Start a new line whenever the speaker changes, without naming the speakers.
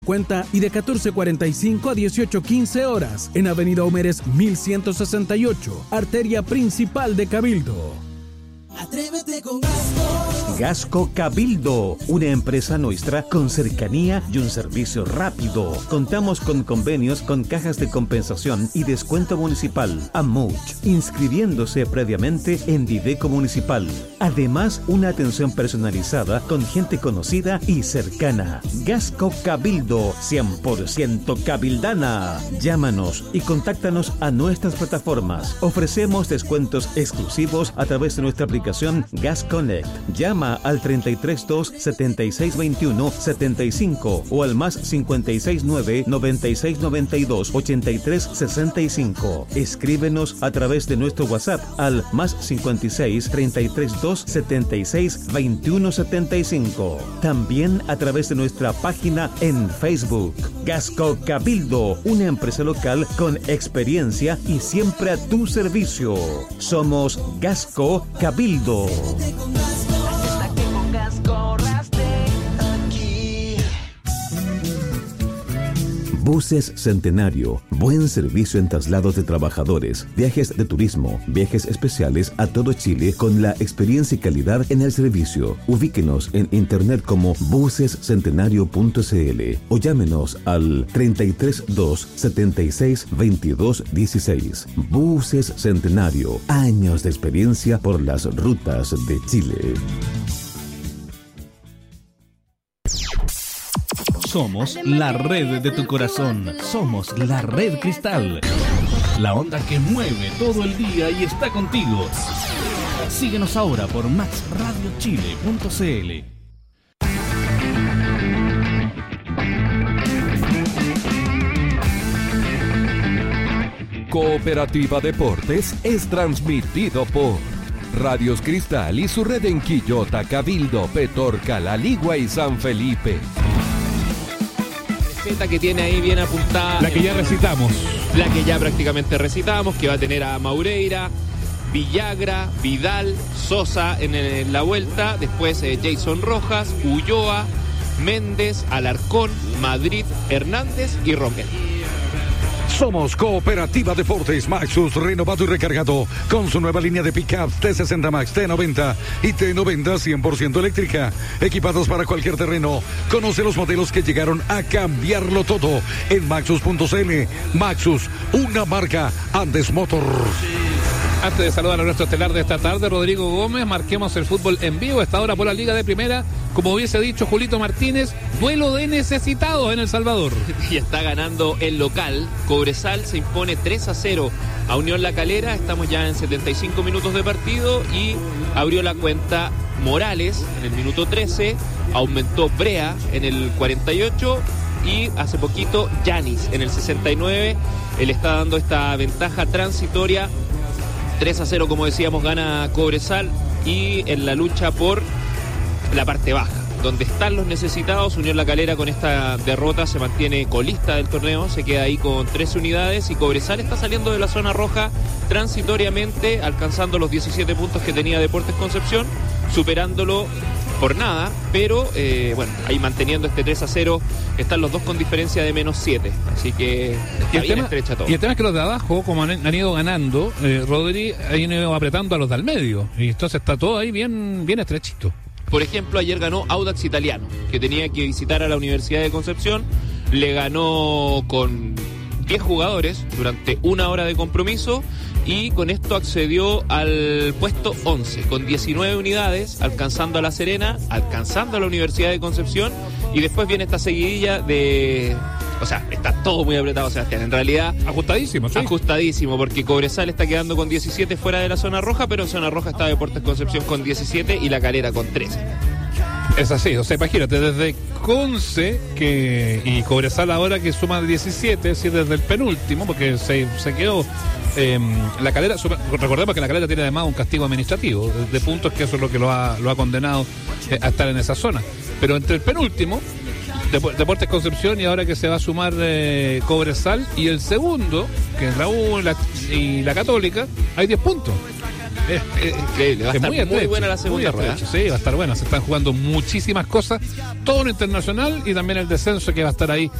Cuenta y de 14:45 a 18:15 horas en Avenida Homeres 1168, arteria principal de Cabildo.
Atrévete con Gasco.
Gasco Cabildo, una empresa nuestra con cercanía y un servicio rápido. Contamos con convenios con cajas de compensación y descuento municipal, AMUCH, inscribiéndose previamente en Dideco Municipal. Además, una atención personalizada con gente conocida y cercana. Gasco Cabildo, 100% cabildana. Llámanos y contáctanos a nuestras plataformas. Ofrecemos descuentos exclusivos a través de nuestra aplicación Gas Connect. Llama al 332 7621 75 o al más 569 9692 8365. Escríbenos a través de nuestro WhatsApp al más 56 332 76 21 75. También a través de nuestra página en Facebook. Gasco Cabildo, una empresa local con experiencia y siempre a tu servicio. Somos Gasco Cabildo. Buses Centenario, buen servicio en traslados de trabajadores, viajes de turismo, viajes especiales a todo Chile con la experiencia y calidad en el servicio. Ubíquenos en internet como busescentenario.cl o llámenos al 332 76 22 16. Buses Centenario, años de experiencia por las rutas de Chile.
Somos la red de tu corazón. Somos la Red Cristal. La onda que mueve todo el día y está contigo. Síguenos ahora por maxradiochile.cl.
Cooperativa Deportes es transmitido por Radios Cristal y su red en Quillota, Cabildo, Petorca, La Ligua y San Felipe.
Que tiene ahí bien apuntada.
La que ya recitamos.
La que ya prácticamente recitamos, que va a tener a Maureira, Villagra, Vidal, Sosa en la vuelta, después Jason Rojas, Ulloa, Méndez, Alarcón, Madrid, Hernández y Roque.
Somos Cooperativa Deportes. Maxus, renovado y recargado con su nueva línea de pick-up T60 Max, T90 y T90 100% eléctrica, equipados para cualquier terreno. Conoce los modelos que llegaron a cambiarlo todo en Maxus.cl. Maxus, una marca Andes Motor.
Antes de saludar a nuestro estelar de esta tarde, Rodrigo Gómez, marquemos el fútbol en vivo. Esta hora por la Liga de Primera, como hubiese dicho Julito Martínez, duelo de necesitados en El Salvador.
Y está ganando el local. Cobresal se impone 3-0 a Unión La Calera. Estamos ya en 75 minutos de partido y abrió la cuenta Morales en el minuto 13, aumentó Brea en el 48 y hace poquito Yanis en el 69. Él está dando esta ventaja transitoria. 3-0, como decíamos, gana Cobresal, y en la lucha por la parte baja, donde están los necesitados, Unión La Calera con esta derrota se mantiene colista del torneo, se queda ahí con 13 unidades, y Cobresal está saliendo de la zona roja transitoriamente, alcanzando los 17 puntos que tenía Deportes Concepción, superándolo por nada, pero bueno, ahí manteniendo este 3-0, están los dos con diferencia de -7, así que está bien estrecha todo.
Y el tema es que los de abajo, como han ido ganando, Rodri ha ido apretando a los del medio, y entonces está todo ahí bien estrechito.
Por ejemplo, ayer ganó Audax Italiano, que tenía que visitar a la Universidad de Concepción, le ganó con 10 jugadores durante una hora de compromiso, y con esto accedió al puesto 11, con 19 unidades, alcanzando a La Serena, alcanzando a la Universidad de Concepción, y después viene esta seguidilla de... O sea, está todo muy apretado, Sebastián, en realidad...
Ajustadísimo, sí.
Ajustadísimo, porque Cobresal está quedando con 17 fuera de la zona roja, pero en zona roja está Deportes Concepción con 17 y La Calera con 13.
Es así, o sea, imagínate, desde Conce y Cobresal ahora que suma 17, es decir, desde el penúltimo, porque se quedó La Calera. Recordemos que La Calera tiene además un castigo administrativo de puntos, que eso es lo que lo ha condenado a estar en esa zona. Pero entre el penúltimo, Deportes Concepción, y ahora que se va a sumar Cobresal, y el segundo, que es la U y la Católica, hay 10 puntos.
Increíble, va a estar muy buena la segunda rueda.
Sí, va a estar buena. Se están jugando muchísimas cosas, todo lo internacional y también el descenso que va a estar ahí